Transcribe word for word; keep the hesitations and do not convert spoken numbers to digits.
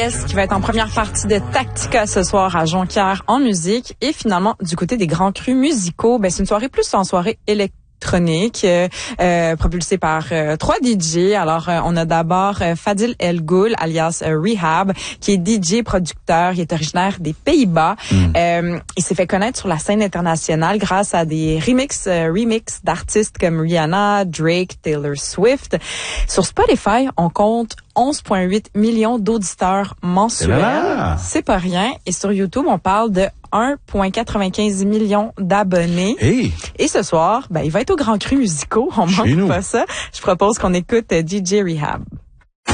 Qui va être en première partie de Tactica ce soir à Jonquière en musique. Et finalement, du côté des grands crus musicaux, ben c'est une soirée plus en soirée électronique. électronique euh, euh, propulsée par euh, trois D J. Alors, euh, on a d'abord euh, Fadil El Ghoul, alias euh, Rehab, qui est D J, producteur. Il est originaire des Pays-Bas. Mm. Euh, il s'est fait connaître sur la scène internationale grâce à des remixes euh, remix d'artistes comme Rihanna, Drake, Taylor Swift. Sur Spotify, on compte onze virgule huit millions d'auditeurs mensuels. C'est pas rien. Et sur YouTube, on parle de un virgule quatre-vingt-quinze millions d'abonnés. Hey. Et ce soir, ben, il va être au Grand Cru musicaux. On manque pas ça. Je propose qu'on écoute D J Rehab.